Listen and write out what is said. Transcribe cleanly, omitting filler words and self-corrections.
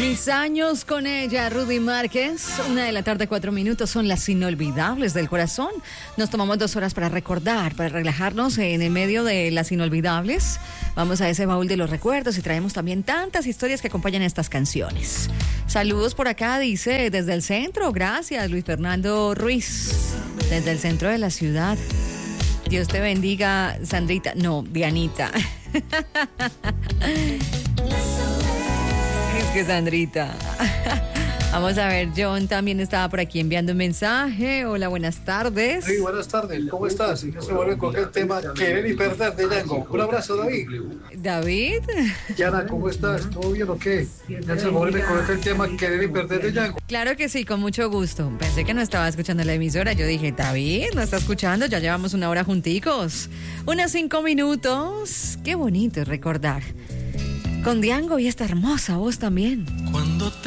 Mis años con ella, Rudy Márquez. 1:04 son las inolvidables del corazón. Nos tomamos 2 horas para recordar, para relajarnos en el medio de las inolvidables. Vamos a ese baúl de los recuerdos y traemos también tantas historias que acompañan estas canciones. Saludos por acá, dice, desde el centro. Gracias, Luis Fernando Ruiz. Desde el centro de la ciudad. Dios te bendiga, Sandrita. No, Dianita. Es que Sandrita. Vamos a ver, John también estaba por aquí enviando un mensaje. Hola, buenas tardes. Sí, buenas tardes, ¿cómo estás? Ya se vuelve con el tema querer y perder de Django. Un abrazo, David. David. Yana, ¿cómo estás? ¿Todo bien o qué? Ya se vuelve con el tema querer y perder de Django. Claro que sí, con mucho gusto. Pensé que no estaba escuchando la emisora. Yo dije, David, ¿no está escuchando? Ya llevamos 1 hora junticos. 5 minutos. Qué bonito recordar. Con Django y esta hermosa voz también. Cuando